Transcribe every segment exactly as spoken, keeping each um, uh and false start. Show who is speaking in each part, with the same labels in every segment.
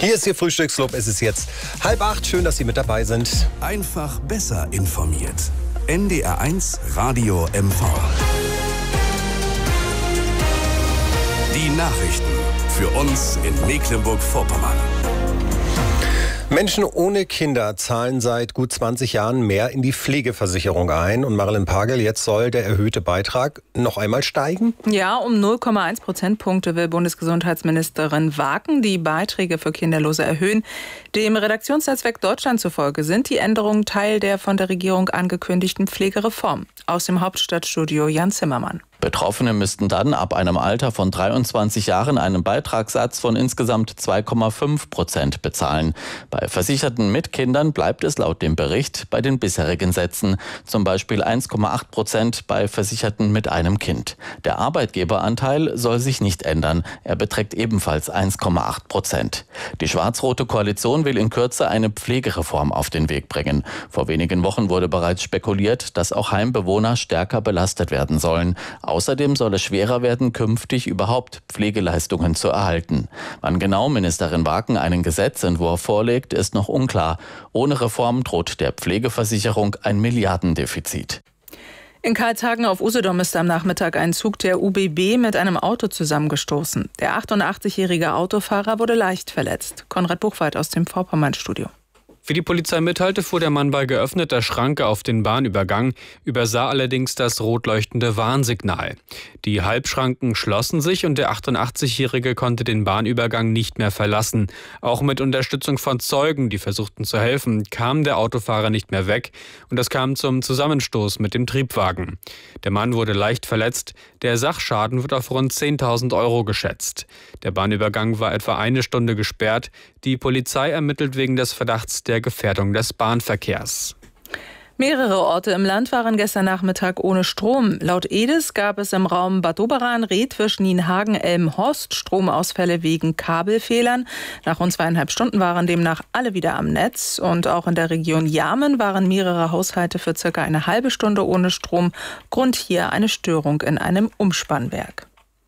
Speaker 1: Hier ist Ihr Frühstücksclub. Es ist jetzt halb acht. Schön, dass Sie mit dabei sind.
Speaker 2: Einfach besser informiert. N D R eins Radio M V. Die Nachrichten für uns in Mecklenburg-Vorpommern.
Speaker 1: Menschen ohne Kinder zahlen seit gut zwanzig Jahren mehr in die Pflegeversicherung ein. Und Marilyn Pagel, jetzt soll der erhöhte Beitrag noch einmal steigen?
Speaker 3: Ja, um null Komma eins Prozentpunkte will Bundesgesundheitsministerin Waken die Beiträge für Kinderlose erhöhen. Dem Redaktionsnetzwerk Deutschland zufolge sind die Änderungen Teil der von der Regierung angekündigten Pflegereform. Aus dem Hauptstadtstudio Jan Zimmermann.
Speaker 4: Betroffene müssten dann ab einem Alter von dreiundzwanzig Jahren einen Beitragssatz von insgesamt zwei Komma fünf Prozent bezahlen. Bei Versicherten mit Kindern bleibt es laut dem Bericht bei den bisherigen Sätzen, zum Beispiel eins Komma acht Prozent bei Versicherten mit einem Kind. Der Arbeitgeberanteil soll sich nicht ändern. Er beträgt ebenfalls eins Komma acht Prozent. Die schwarz-rote Koalition will in Kürze eine Pflegereform auf den Weg bringen. Vor wenigen Wochen wurde bereits spekuliert, dass auch Heimbewohner stärker belastet werden sollen. Außerdem soll es schwerer werden, künftig überhaupt Pflegeleistungen zu erhalten. Wann genau Ministerin Waken einen Gesetzentwurf vorlegt, ist noch unklar. Ohne Reform droht der Pflegeversicherung ein Milliardendefizit.
Speaker 3: In Karlshagen auf Usedom ist am Nachmittag ein Zug der U B B mit einem Auto zusammengestoßen. Der achtundachtzigjährige Autofahrer wurde leicht verletzt. Konrad Buchwald aus dem Vorpommern-Studio.
Speaker 5: Wie die Polizei mitteilte, fuhr der Mann bei geöffneter Schranke auf den Bahnübergang, übersah allerdings das rot leuchtende Warnsignal. Die Halbschranken schlossen sich und der achtundachtzigjährige konnte den Bahnübergang nicht mehr verlassen. Auch mit Unterstützung von Zeugen, die versuchten zu helfen, kam der Autofahrer nicht mehr weg und es kam zum Zusammenstoß mit dem Triebwagen. Der Mann wurde leicht verletzt, der Sachschaden wird auf rund zehntausend Euro geschätzt. Der Bahnübergang war etwa eine Stunde gesperrt. Die Polizei ermittelt wegen des Verdachts der Gefährdung des Bahnverkehrs.
Speaker 3: Mehrere Orte im Land waren gestern Nachmittag ohne Strom. Laut E D I S gab es im Raum Bad Doberan, Redwisch, Nienhagen, Elmhorst Stromausfälle wegen Kabelfehlern. Nach rund zweieinhalb Stunden waren demnach alle wieder am Netz. Und auch in der Region Jarmen waren mehrere Haushalte für circa eine halbe Stunde ohne Strom. Grund hier eine Störung in einem Umspannwerk.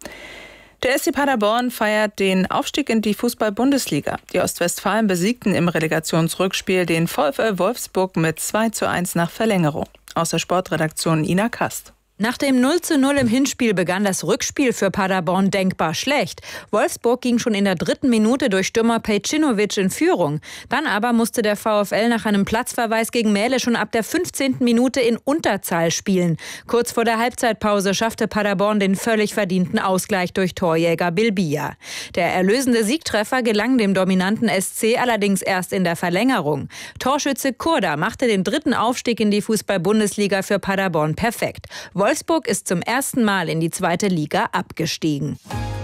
Speaker 3: Der S C Paderborn feiert den Aufstieg in die Fußball-Bundesliga. Die Ostwestfalen besiegten im Relegationsrückspiel den VfL Wolfsburg mit zwei zu eins nach Verlängerung. Aus der Sportredaktion Ina Kast.
Speaker 6: Nach dem null zu null im Hinspiel begann das Rückspiel für Paderborn denkbar schlecht. Wolfsburg ging schon in der dritten Minute durch Stürmer Pejcinovic in Führung. Dann aber musste der VfL nach einem Platzverweis gegen Mähle schon ab der fünfzehnten Minute in Unterzahl spielen. Kurz vor der Halbzeitpause schaffte Paderborn den völlig verdienten Ausgleich durch Torjäger Bilbia. Der erlösende Siegtreffer gelang dem dominanten S C allerdings erst in der Verlängerung. Torschütze Kurda machte den dritten Aufstieg in die Fußball-Bundesliga für Paderborn perfekt. Wolfsburg ist zum ersten Mal in die zweite Liga abgestiegen.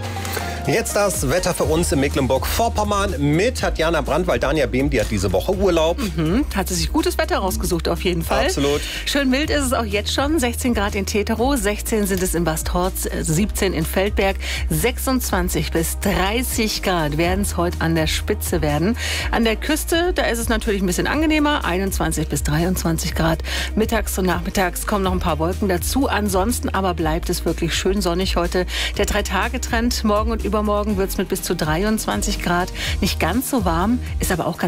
Speaker 1: Jetzt das Wetter für uns in Mecklenburg-Vorpommern mit Tatjana Brandt, weil Dania Behm, die hat diese Woche Urlaub.
Speaker 7: Mhm, hat sie sich gutes Wetter rausgesucht auf jeden Fall.
Speaker 1: Absolut.
Speaker 7: Schön mild ist es auch jetzt schon. sechzehn Grad in Teterow, sechzehn sind es in Bad Horz, siebzehn in Feldberg, sechsundzwanzig bis dreißig Grad werden es heute an der Spitze werden. An der Küste, da ist es natürlich ein bisschen angenehmer, einundzwanzig bis dreiundzwanzig Grad. Mittags und nachmittags kommen noch ein paar Wolken dazu. Ansonsten aber bleibt es wirklich schön sonnig heute. Der Drei-Tage-Trend morgen und übermorgen wird es mit bis zu dreiundzwanzig Grad nicht ganz so warm, ist aber auch ganz